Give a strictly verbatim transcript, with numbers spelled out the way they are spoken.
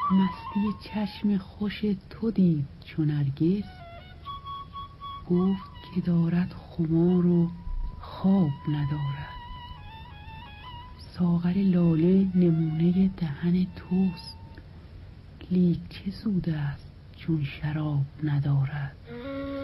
مستی چشم خوش تو دید چو نرگس، گفت که دارد خمار و خواب ندارد. ساغر لاله نمونه دهن توست، لیک چه سود است چون شراب ندارد.